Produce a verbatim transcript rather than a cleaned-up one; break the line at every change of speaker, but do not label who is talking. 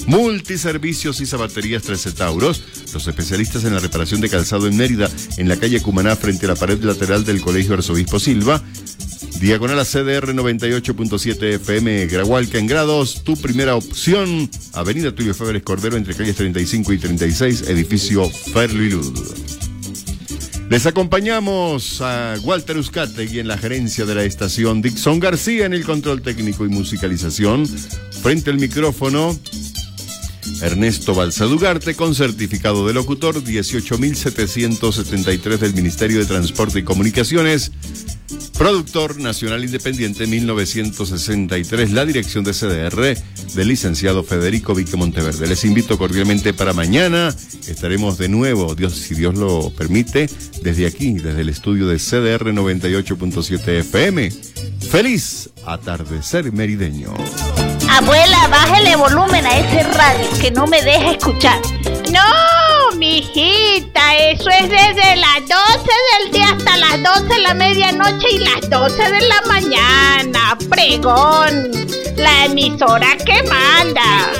Multiservicios y Zapaterías Tres Centauros, los especialistas en la reparación de calzado en Mérida, en la calle Cumaná, frente a la pared lateral del Colegio Arzobispo Silva. Diagonal a C D R noventa y ocho punto siete F M, Grahualca en grados, tu primera opción. Avenida Tulio Febres Cordero, entre calles treinta y cinco y treinta y seis, edificio Ferlilud. Les acompañamos a Walter Uzcategui en la gerencia de la estación, Dixon García en el control técnico y musicalización. Frente al micrófono, Ernesto Balsadugarte, con certificado de locutor dieciocho mil setecientos setenta y tres del Ministerio de Transporte y Comunicaciones. Productor nacional independiente mil novecientos sesenta y tres, la dirección de C D R del licenciado Federico Vique Monteverde. Les invito cordialmente para mañana. Estaremos de nuevo, Dios, si Dios lo permite, desde aquí, desde el estudio de C D R noventa y ocho punto siete F M. Feliz atardecer merideño.
Abuela, bájale volumen a ese radio que no me deja escuchar.
No, mijita, eso es desde las doce del día hasta las doce de la medianoche y las doce de la mañana. Pregón, la emisora que manda.